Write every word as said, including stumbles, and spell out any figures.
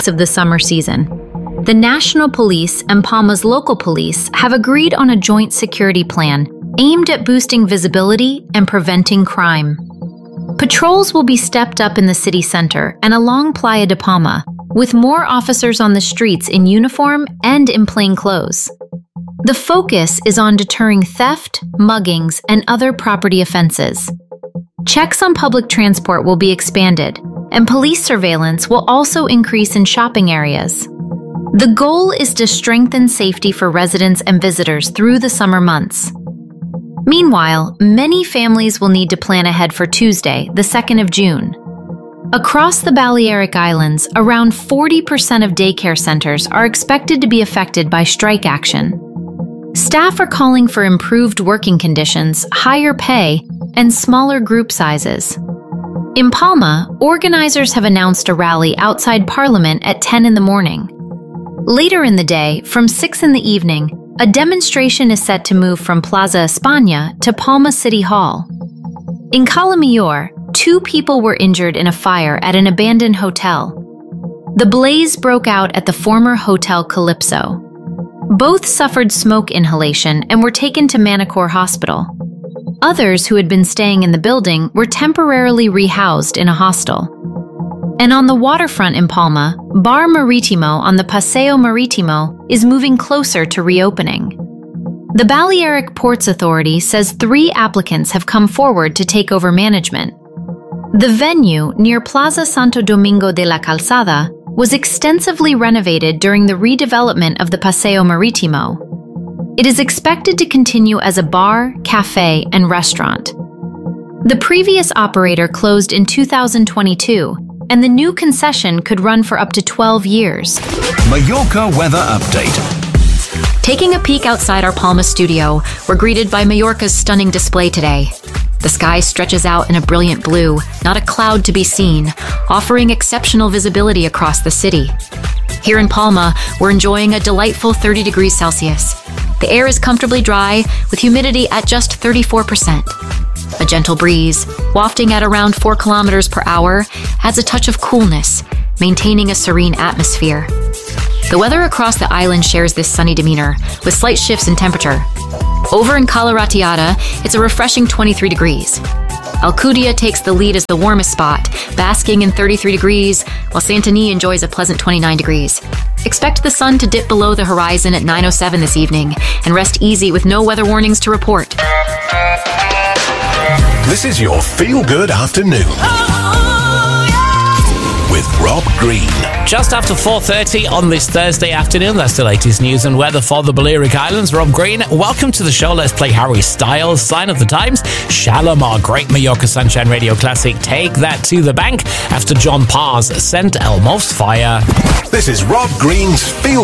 weeks of the summer season. The National Police and Palma's local police have agreed on a joint security plan aimed at boosting visibility and preventing crime. Patrols will be stepped up in the city center and along Playa de Palma, with more officers on the streets in uniform and in plain clothes. The focus is on deterring theft, muggings, and other property offenses. Checks on public transport will be expanded, and police surveillance will also increase in shopping areas. The goal is to strengthen safety for residents and visitors through the summer months. Meanwhile, many families will need to plan ahead for Tuesday, the second of June. Across the Balearic Islands, around forty percent of daycare centers are expected to be affected by strike action. Staff are calling for improved working conditions, higher pay, and smaller group sizes. In Palma, organizers have announced a rally outside Parliament at ten in the morning. Later in the day, from six in the evening, a demonstration is set to move from Plaza España to Palma City Hall. In Cala Mayor, two people were injured in a fire at an abandoned hotel. The blaze broke out at the former Hotel Calypso. Both suffered smoke inhalation and were taken to Manacor Hospital. Others who had been staying in the building were temporarily rehoused in a hostel. And on the waterfront in Palma, Bar Maritimo on the Paseo Maritimo is moving closer to reopening. The Balearic Ports Authority says three applicants have come forward to take over management. The venue, near Plaza Santo Domingo de la Calzada, was extensively renovated during the redevelopment of the Paseo Maritimo. It is expected to continue as a bar, cafe, and restaurant. The previous operator closed in two thousand twenty-two, and the new concession could run for up to twelve years. Mallorca weather update. Taking a peek outside our Palma studio, we're greeted by Mallorca's stunning display today. The sky stretches out in a brilliant blue, not a cloud to be seen, offering exceptional visibility across the city. Here in Palma, we're enjoying a delightful thirty degrees Celsius. The air is comfortably dry, with humidity at just thirty-four percent. A gentle breeze, wafting at around four kilometers per hour, adds a touch of coolness, maintaining a serene atmosphere. The weather across the island shares this sunny demeanor, with slight shifts in temperature. Over in Cala Ratllada, it's a refreshing twenty-three degrees. Alcudia takes the lead as the warmest spot, basking in thirty-three degrees, while Santany enjoys a pleasant twenty-nine degrees. Expect the sun to dip below the horizon at nine oh seven this evening, and rest easy with no weather warnings to report. This is your feel-good afternoon with Rob Green. Just after four thirty on this Thursday afternoon, that's the latest news and weather for the Balearic Islands. Rob Green, welcome to the show. Let's play Harry Styles' Sign of the Times. Shalimar, great Mallorca Sunshine Radio classic. Take that to the bank after John Parr's Sent Elmos Fire. This is Rob Green's Feel